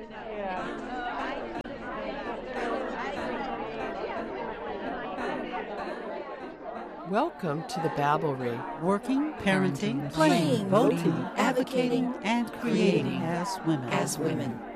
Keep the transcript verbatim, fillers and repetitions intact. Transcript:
Welcome to the Babblery. Working, parenting, playing, voting, voting, advocating, and creating as women. As women.